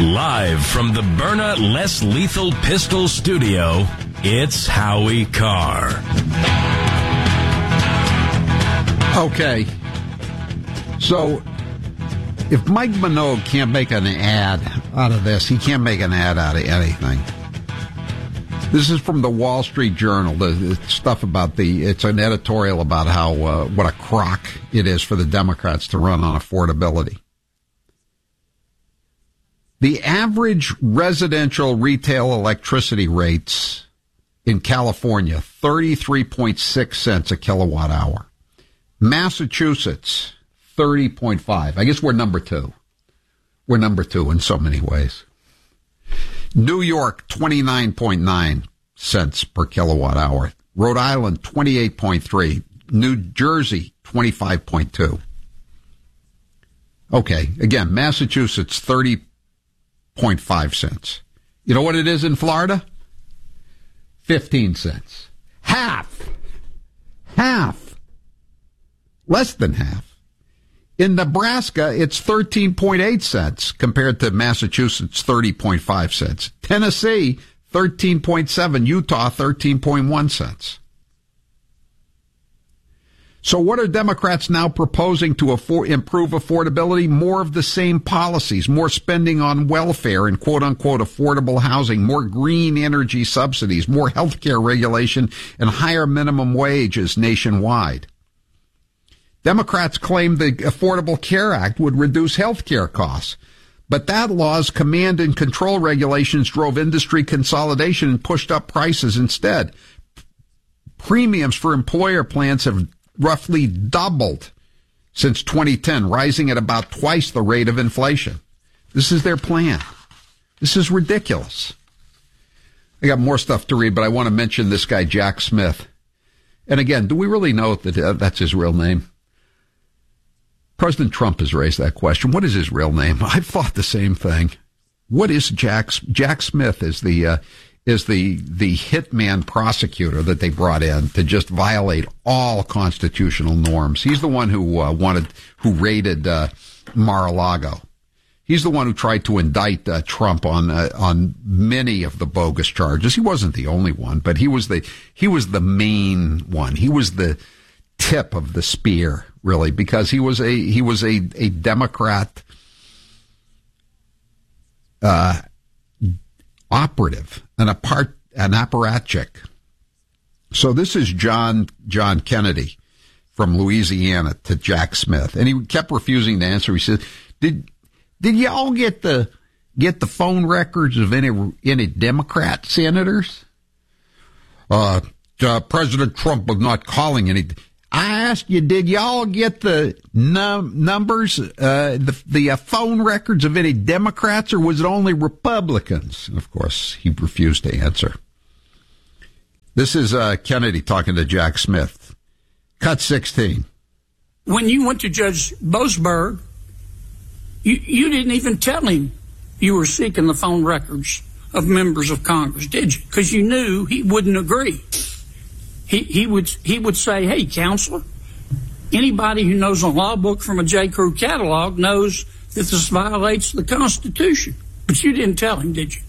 Live from the Byrna Less Lethal Pistol Studio, it's Howie Carr. Okay. So, if Mike Minogue can't make an ad out of this, he can't make an ad out of anything. This is from the Wall Street Journal. The stuff about it's an editorial about how, what a crock it is for the Democrats to run on affordability. The average residential retail electricity rates in California, 33.6 cents a kilowatt hour. Massachusetts, 30.5. I guess we're number two. We're number two in so many ways. New York, 29.9 cents per kilowatt hour. Rhode Island, 28.3. New Jersey, 25.2. Okay, again, Massachusetts, 30.5 cents. You know what it is in Florida? 15 cents. Half. Less than half. In Nebraska, it's 13.8 cents compared to Massachusetts' 30.5 cents. Tennessee, 13.7. Utah, 13.1 cents. So what are Democrats now proposing to improve affordability? More of the same policies, more spending on welfare and quote-unquote affordable housing, more green energy subsidies, more health care regulation, and higher minimum wages nationwide. Democrats claim the Affordable Care Act would reduce health care costs, but that law's command and control regulations drove industry consolidation and pushed up prices instead. Premiums for employer plans have roughly doubled since 2010, rising at about twice the rate of inflation. This is their plan. This is ridiculous. I got more stuff to read, but I want to mention this guy, Jack Smith. And again, do we really know that that's his real name? President Trump has raised that question. What is his real name? I've thought the same thing. What is Jack Smith is the hitman prosecutor that they brought in to just violate all constitutional norms. He's the one who raided Mar-a-Lago. He's the one who tried to indict Trump on many of the bogus charges. He wasn't the only one, but he was the main one. He was the tip of the spear, really, because he was a Democrat operative, an apparatchik. So this is John Kennedy from Louisiana to Jack Smith, and he kept refusing to answer. He said, "Did y'all get the phone records of any Democrat senators?" President Trump was not calling any. I asked you, did y'all get the numbers, the phone records of any Democrats, or was it only Republicans? And of course, he refused to answer. This is Kennedy talking to Jack Smith. Cut 16. When you went to Judge Boasberg, you didn't even tell him you were seeking the phone records of members of Congress, did you? Because you knew he wouldn't agree. He would say, "Hey, counselor, anybody who knows a law book from a J. Crew catalog knows that this violates the Constitution." But you didn't tell him, did you?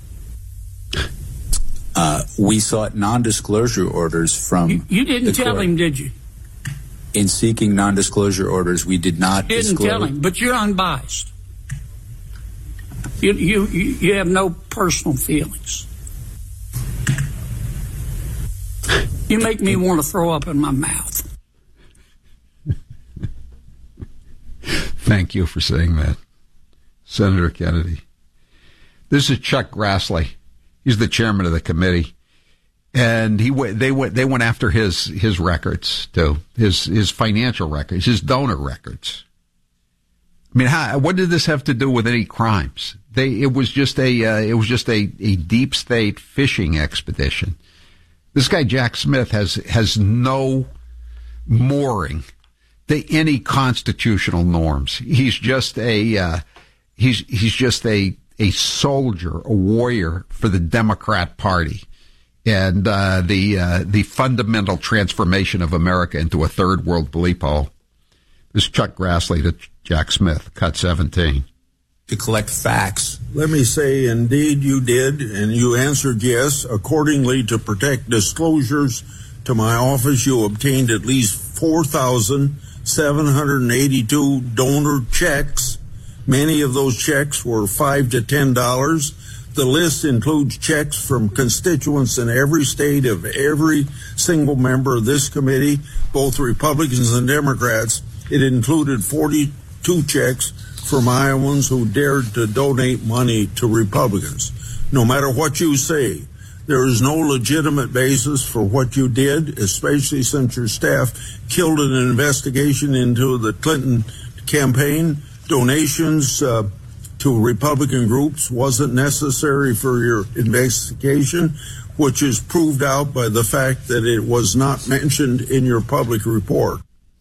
We sought non-disclosure orders from. You didn't tell him, did you? In seeking non-disclosure orders, we did not disclose. Didn't tell him, but you're unbiased. You have no personal feelings. You make me want to throw up in my mouth. Thank you for saying that, Senator Kennedy. This is Chuck Grassley. He's the chairman of the committee, and they went after his records too, his financial records, his donor records. I mean, what did this have to do with any crimes? It was just a deep state fishing expedition. This guy Jack Smith has no mooring to any constitutional norms. He's just a soldier, a warrior for the Democrat Party and the fundamental transformation of America into a third world bleep hole. This is Chuck Grassley to Jack Smith, cut 17. to collect facts. Let me say, indeed you did, and you answered yes. Accordingly, to protect disclosures to my office, you obtained at least 4,782 donor checks. Many of those checks were $5 to $10. The list includes checks from constituents in every state of every single member of this committee, both Republicans and Democrats. It included 42 checks from Iowans who dared to donate money to Republicans. No matter what you say, there is no legitimate basis for what you did, especially since your staff killed an investigation into the Clinton campaign. Donations to Republican groups wasn't necessary for your investigation, which is proved out by the fact that it was not mentioned in your public report.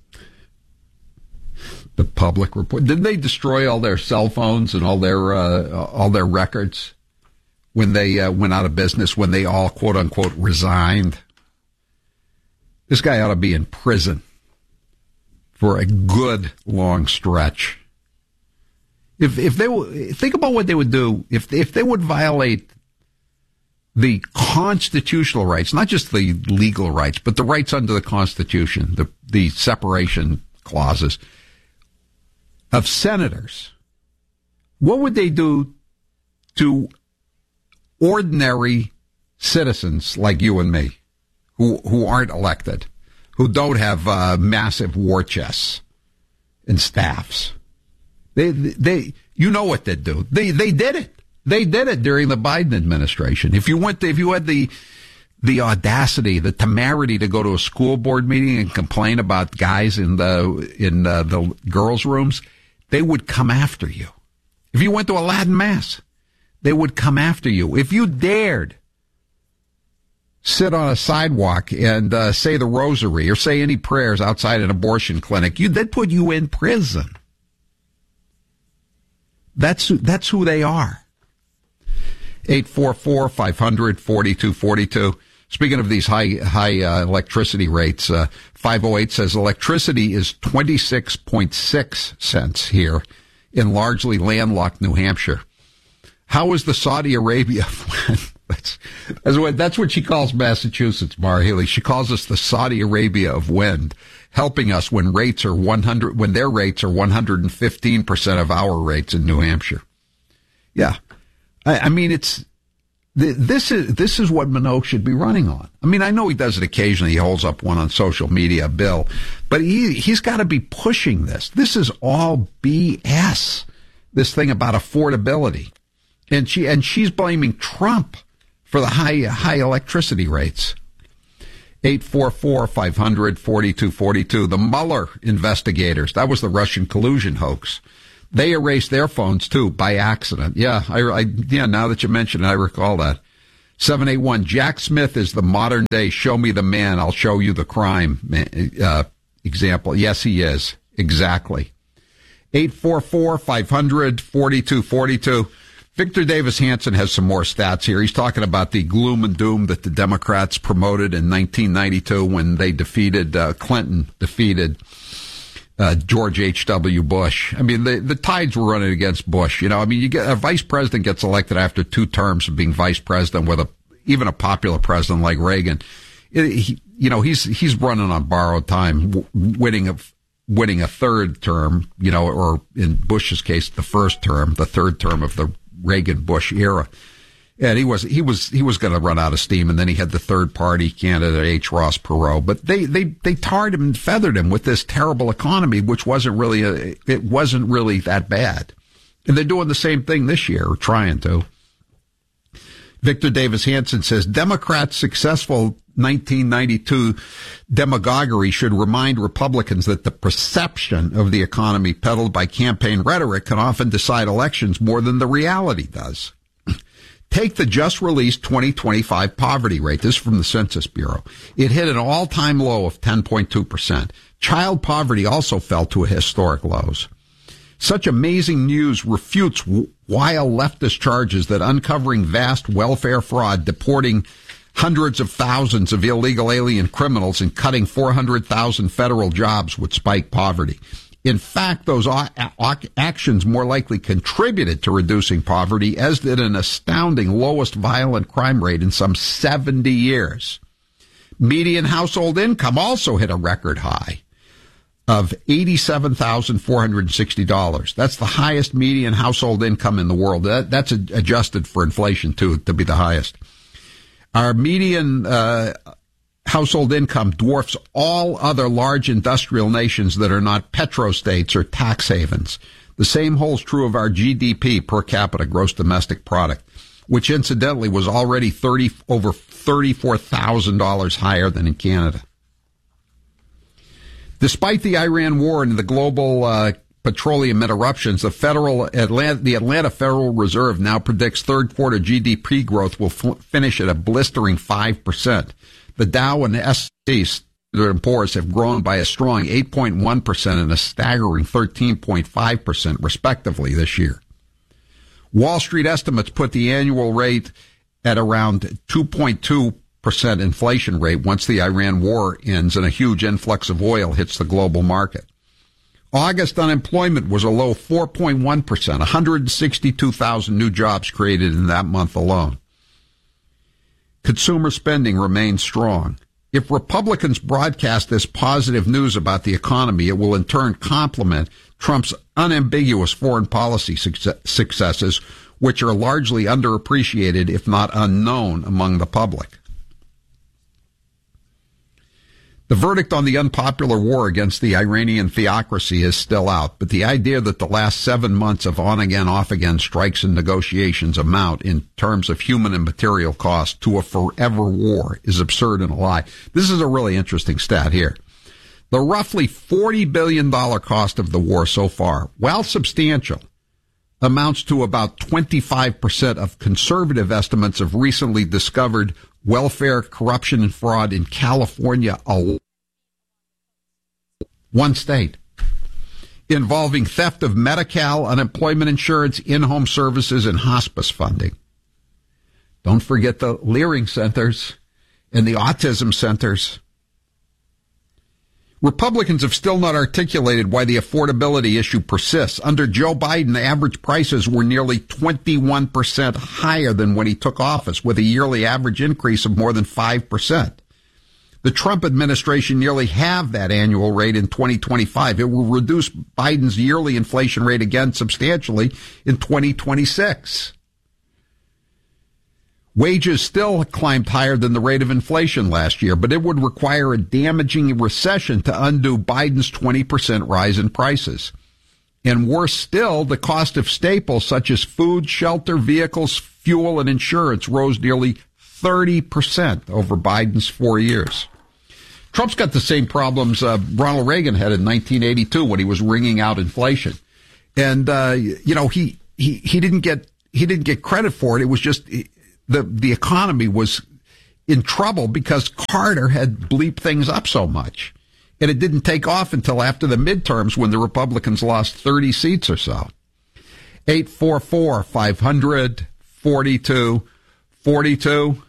The public report. Didn't they destroy all their cell phones and all their records when they went out of business, when they all, quote unquote, resigned? This guy ought to be in prison for a good long stretch. If they think about what they would do if they would violate the constitutional rights, not just the legal rights, but the rights under the Constitution, the separation clauses of senators, what would they do to ordinary citizens like you and me, who aren't elected, who don't have massive war chests and staffs? They you know what they'd do. They did it. They did it during the Biden administration. If you had the audacity, the temerity to go to a school board meeting and complain about guys in the girls' rooms, they would come after you. If you went to a Latin Mass, they would come after you. If you dared sit on a sidewalk and say the rosary or say any prayers outside an abortion clinic, they'd put you in prison. That's who they are. 844-500-4242. Speaking of these high electricity rates, 508 says electricity is 26.6 cents here in largely landlocked New Hampshire. How is the Saudi Arabia? That's what she calls Massachusetts, Mara Healy. She calls us the Saudi Arabia of wind, helping us when their rates are 115% of our rates in New Hampshire. Yeah. I mean, this is what Minogue should be running on. I mean, I know he does it occasionally. He holds up one on social media, Bill, but he's got to be pushing this. This is all BS. This thing about affordability, and she's blaming Trump for the high electricity rates. 844-500-4242. The Mueller investigators. That was the Russian collusion hoax. They erased their phones, too, by accident. Yeah, now that you mention it, I recall that. 781, Jack Smith is the modern-day show me the man, I'll show you the crime example. Yes, he is. Exactly. 844-500-4242. Victor Davis Hanson has some more stats here. He's talking about the gloom and doom that the Democrats promoted in 1992 when they Clinton defeated George H.W. Bush. I mean, the tides were running against Bush. You know, I mean, you get a vice president gets elected after 2 terms of being vice president with even a popular president like Reagan. He's running on borrowed time, winning a third term, or in Bush's case, the third term of the Reagan-Bush era. And he was going to run out of steam, and then he had the third party candidate, H. Ross Perot. But they tarred him and feathered him with this terrible economy, which wasn't really that bad. And they're doing the same thing this year, or trying to. Victor Davis Hanson says Democrats' successful 1992 demagoguery should remind Republicans that the perception of the economy peddled by campaign rhetoric can often decide elections more than the reality does. Take the just-released 2025 poverty rate. This is from the Census Bureau. It hit an all-time low of 10.2%. Child poverty also fell to historic lows. Such amazing news refutes wild leftist charges that uncovering vast welfare fraud, deporting hundreds of thousands of illegal alien criminals, and cutting 400,000 federal jobs would spike poverty. In fact, those actions more likely contributed to reducing poverty, as did an astounding lowest violent crime rate in some 70 years. Median household income also hit a record high of $87,460. That's the highest median household income in the world. That's adjusted for inflation, too, to be the highest. Our median household income dwarfs all other large industrial nations that are not petrostates or tax havens. The same holds true of our GDP, per capita gross domestic product, which incidentally was already over $34,000 higher than in Canada. Despite the Iran war and the global petroleum interruptions, the Atlanta Federal Reserve now predicts third quarter GDP growth will finish at a blistering 5%. The Dow and the S&P Standard & Poor's have grown by a strong 8.1% and a staggering 13.5%, respectively, this year. Wall Street estimates put the annual rate at around 2.2% inflation rate once the Iran war ends and a huge influx of oil hits the global market. August unemployment was a low 4.1%, 162,000 new jobs created in that month alone. Consumer spending remains strong. If Republicans broadcast this positive news about the economy, it will in turn complement Trump's unambiguous foreign policy successes, which are largely underappreciated, if not unknown, among the public. The verdict on the unpopular war against the Iranian theocracy is still out, but the idea that the last 7 months of on-again, off-again strikes and negotiations amount, in terms of human and material cost, to a forever war is absurd and a lie. This is a really interesting stat here. The roughly $40 billion cost of the war so far, while substantial, amounts to about 25% of conservative estimates of recently discovered welfare, corruption, and fraud in California alone. One state. Involving theft of Medi-Cal, unemployment insurance, in-home services, and hospice funding. Don't forget the Leering centers and the autism centers. Republicans have still not articulated why the affordability issue persists. Under Joe Biden, the average prices were nearly 21% higher than when he took office, with a yearly average increase of more than 5%. The Trump administration nearly halved that annual rate in 2025. It will reduce Biden's yearly inflation rate again substantially in 2026. Wages still climbed higher than the rate of inflation last year, but it would require a damaging recession to undo Biden's 20% rise in prices. And worse still, the cost of staples such as food, shelter, vehicles, fuel, and insurance rose nearly 30% over Biden's 4 years. Trump's got the same problems Ronald Reagan had in 1982 when he was wringing out inflation. And, he didn't get credit for it. It was just the economy was in trouble because Carter had bleeped things up so much. And it didn't take off until after the midterms when the Republicans lost 30 seats or so. 844-500-4242.